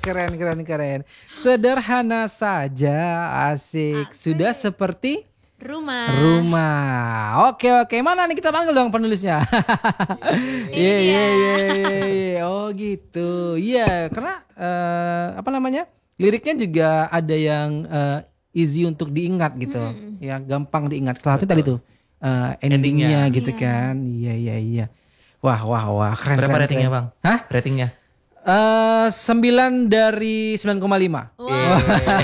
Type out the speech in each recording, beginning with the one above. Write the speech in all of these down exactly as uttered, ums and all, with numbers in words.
keren keren keren. Sederhana saja, asik. Asik. Sudah seperti Rumah. rumah. Oke oke, mana nih kita panggil dong penulisnya. Iya iya iya iya. Oh gitu. Iya, karena eh, apa namanya? Liriknya juga ada yang eh, easy untuk diingat gitu. Mm-mm. Ya, gampang diingat. Salah satu tadi tuh eh, endingnya, Endingnya. gitu Iya. kan. Iya iya iya. Wah wah wah, keren Berapa keren. ratingnya keren. bang? Hah? Ratingnya? Eh sembilan dari sembilan koma lima. Wow.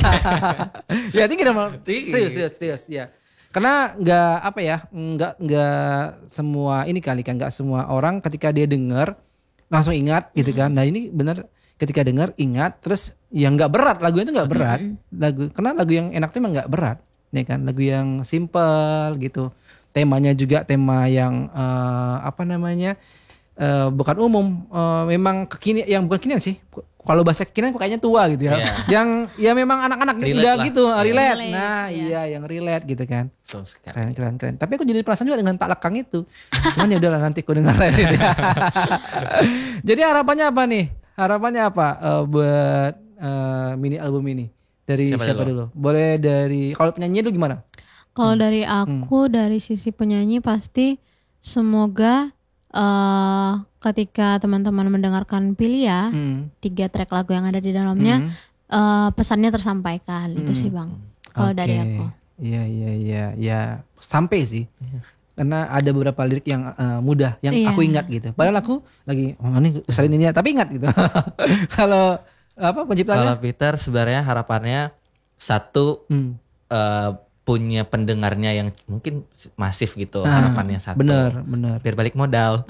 Ya tinggi dong. Mal. Tinggi. Serius, serius, serius, ya. Karena nggak apa ya, nggak nggak semua ini kali kan, nggak semua orang ketika dia dengar langsung ingat gitu kan. Nah ini bener ketika dengar ingat, terus yang nggak berat, lagunya itu nggak berat, lagu karena lagu yang enak tuh emang nggak berat, ya kan, lagu yang simple gitu. Temanya juga tema yang eh, apa namanya? Eh, bukan umum, eh, memang kekinian, yang bukan kekinian sih. Kalau bahasa kekinian kayaknya tua gitu ya. Iya. Yang ya memang anak-anak Relate udah lah. gitu, Iya. relate. Relate, Nah, iya. iya yang relate gitu kan. Betul sekali. Keren, keren, keren. Tapi aku jadi penasaran juga dengan tak lekang itu. Cuman ya udahlah nanti aku dengar lagi. Jadi harapannya apa nih? Harapannya apa eh, buat eh, mini album ini? Dari Siapa siapa, dulu? dulu? Boleh dari kalau penyanyi dulu gimana? Kalau dari aku, dari sisi penyanyi pasti semoga eh ketika teman-teman mendengarkan Pilia, Hmm. tiga track lagu yang ada di dalamnya, Hmm. eh, pesannya tersampaikan. Itu sih bang. Kalau Oke. dari aku. Iya iya iya ya sampai sih. Karena ada beberapa lirik yang eh, mudah yang Iya. aku ingat gitu. Padahal aku lagi oh ini usahain ini ya, tapi ingat gitu. Kalau apa Kalau penciptanya? Peter sebenarnya harapannya satu Hmm. eh, punya pendengarnya yang mungkin masif gitu, Ah, harapannya satu. Bener bener. Biar balik modal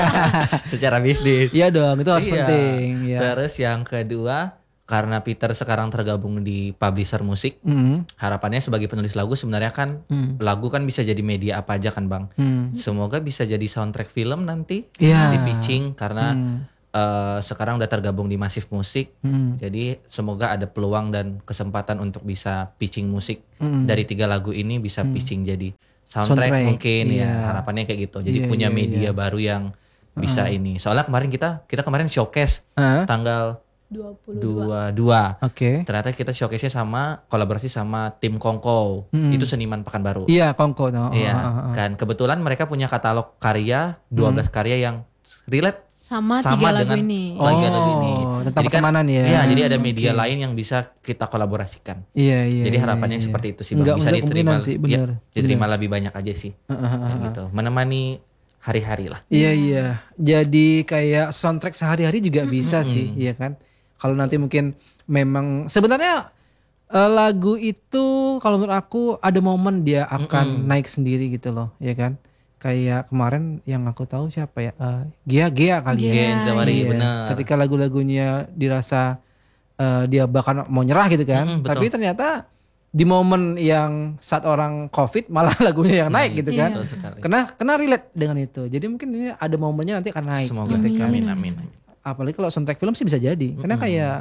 secara bisnis. Iya dong, itu harus Iya. penting. Ya. Terus yang kedua, karena Peter sekarang tergabung di publisher musik, Hmm. harapannya sebagai penulis lagu sebenarnya kan Hmm. lagu kan bisa jadi media apa aja kan bang. Hmm. Semoga bisa jadi soundtrack film nanti Iya. di pitching karena Hmm. eh, sekarang udah tergabung di Masif Musik. Hmm. Jadi semoga ada peluang dan kesempatan untuk bisa pitching musik Hmm. dari tiga lagu ini bisa pitching jadi soundtrack, Soundtrack, mungkin iya. ya harapannya kayak gitu. Jadi Iya, punya iya, media iya. baru yang bisa ini. Soalnya kemarin kita kita kemarin showcase Ah, tanggal dua puluh dua puluh dua. Oke. Ternyata kita showcase-nya sama kolaborasi sama tim Kongko. Hmm. Itu seniman Pekanbaru. Iya, Kongko no. Iya, Oh, oh, oh. kan kebetulan mereka punya katalog karya dua belas karya yang relate Sama, sama tiga lagu dengan ini. tiga lagu ini. Oh, tentang Jadi kan- pertemanan ya. Iya, jadi ada media Oke. lain yang bisa kita kolaborasikan. Iya, iya. Jadi iya, harapannya iya. seperti itu sih Bang. Enggak, Bisa enggak diterima kemungkinan sih, ya, bener. diterima bener. lebih banyak aja sih. Ah, ah, ah, Kayak ah. gitu. Menemani hari-hari lah. Iya iya. Jadi kayak soundtrack sehari-hari juga bisa sih, iya kan. Kalau nanti mungkin memang sebenarnya eh, lagu itu kalau menurut aku ada momen dia akan naik sendiri gitu loh, ya kan. Kayak kemarin yang aku tahu siapa ya? Eh, Gia Gia kali ya. Gen Indrawari, Iya. bener. Ketika lagu-lagunya dirasa eh, dia bahkan mau nyerah gitu kan. Mm-mm, betul. Tapi ternyata di momen yang saat orang Covid malah lagunya yang naik gitu kan. Betul sekali. Kena kena relate dengan itu. Jadi mungkin ini ada momennya nanti akan naik. Semoga. gitu kan. Amin, amin, amin. Apalagi kalau soundtrack film sih bisa jadi. Karena kayak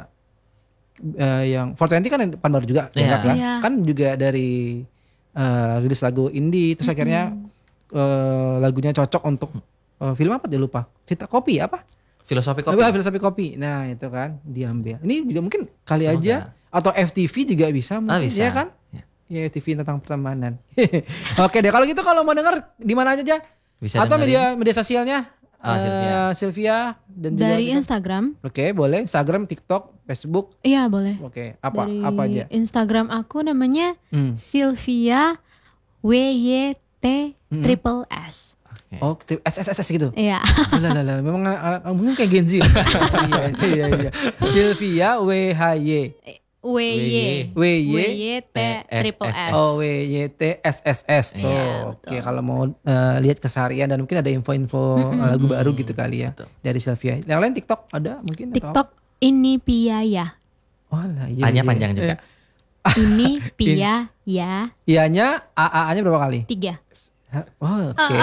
eh, yang four twenty kan depan baru juga Iya. dianggap kan. Iya. Kan juga dari eh, rilis lagu indie terus akhirnya eh, lagunya cocok untuk eh, film apa dia lupa. Cerita kopi apa? Filosofi kopi. Ah, filosofi kopi. Nah, itu kan diambil. Ini juga mungkin kali Semoga. aja atau F T V juga bisa mungkin Ah, bisa. ya kan? Ya. Ya F T V tentang pertemanan. Oke deh, kalau gitu kalau mau denger di mana aja aja? Bisa Atau dengerin. media media sosialnya? Ah, Eh, Sylvia. Sylvia dan juga Dari kita- Instagram. Oke, boleh. Instagram, TikTok, Facebook. Iya boleh. Oke, apa Dari apa aja? Instagram aku namanya Hmm. Sylvia W Y T triple S. Oke. Oh, S S S S gitu. Iya. Lah lah lah, memang anak, anak mungkin kayak Gen Z. Iya iya iya. Sylvia W H Y. W Y W Y. W Y T triple S. Oh, W Y T S S S tuh. Iya, Oke, kalau mau eh, lihat keseharian dan mungkin ada info-info eh, lagu baru gitu kali ya Betul. dari Sylvia. Yang lain TikTok ada mungkin atau apa? TikTok ini Piaya. Oh lah, iya. A-nya iya. panjang juga. Eh, Ini Pia ya Iya-nya A A-nya berapa kali? tiga. Oh, oke.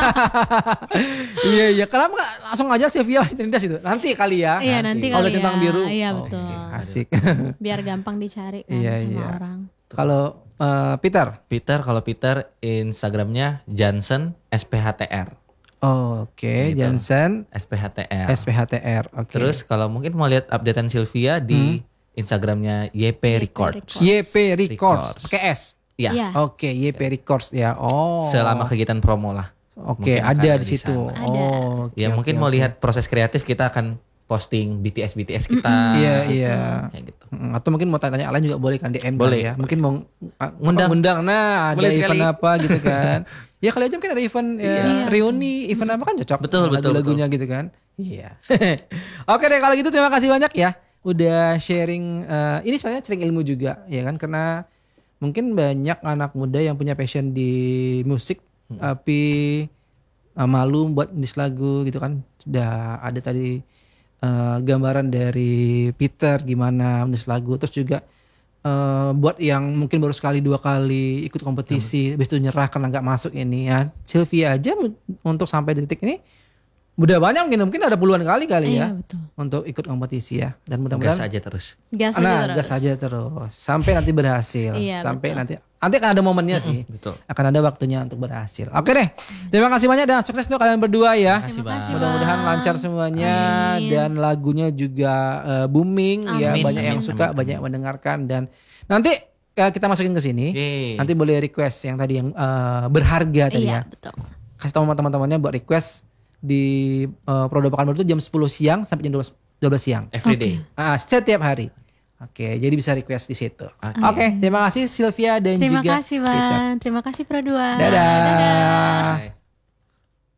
Iya iya. Kenapa nggak langsung aja Sylvia Trinitas itu? Nanti kali ya. Iya nanti Kalau kali centang ya. biru. Iya Oh, betul. oke, asik. Biar gampang dicari kan Iya, sama iya. orang. Kalau eh, Peter. Peter, kalau Peter Instagramnya Johnson S P H T R. Oke, Gitu. Jansen S P H T R. S P H T R. Oke. Terus kalau mungkin mau lihat updatean Sylvia di Instagramnya Y P Records. Records. Y P Records Records. pakai S. Iya. Iya. Oke, Y P Records ya. Oh. Selama kegiatan promo lah. Oke, mungkin ada akan di di situ. sana. Ada. Oh, oke, Ya oke, mungkin mau oke. lihat proses kreatif kita akan posting B T S B T S kita. Iya, situ. iya. Kayak gitu. Mm, Atau mungkin mau tanya-tanya lain juga boleh kan D M Boleh, kali ya. boleh. Mungkin mau uh, Ngundang. ngundang. Nah, ada Boleh event sekali. apa gitu kan. Ya kali aja mungkin ada event ya, Iya. reuni, event apa kan cocok. Betul, betul, Lagu-lagunya gitu kan. Iya. Oke deh kalau gitu terima kasih banyak ya udah sharing eh, ini sebenarnya sharing ilmu juga ya kan karena mungkin banyak anak muda yang punya passion di musik tapi eh, malu buat nulis lagu gitu kan. Sudah ada tadi eh, gambaran dari Peter gimana menulis lagu terus juga eh, buat yang mungkin baru sekali dua kali ikut kompetisi habis itu nyerah karena nggak masuk ini ya Sylvia aja m- untuk sampai di titik ini udah banyak mungkin mungkin ada puluhan kali kali ya Iya betul. untuk ikut kompetisi ya dan Gas mudah-mudahan aja terus. Gas aja nah terus. gas aja terus sampai nanti berhasil Iya, sampai betul. nanti nanti akan ada momennya sih Betul. akan ada waktunya untuk berhasil oke deh terima kasih banyak dan sukses untuk kalian berdua ya Makasih, Terima Bang. kasih, mudah-mudahan Bang. lancar semuanya Amin. dan lagunya juga eh, booming ya Amin. banyak yang Amin, suka amin, banyak yang mendengarkan dan nanti eh, kita masukin ke sini Yeay. nanti boleh request yang tadi yang eh, berharga tadi ya Iya betul. kasih tahu sama teman-temannya buat request di uh, Prodo Pekanbaru itu jam sepuluh siang sampai jam dua belas, dua belas siang. Every day. Ah, setiap hari. Oke, jadi bisa request di situ. Oke, Oke. terima kasih Sylvia dan Terima juga kasih Peter. Bang. Terima kasih Pro dua. Dadah. Dadah. Bye.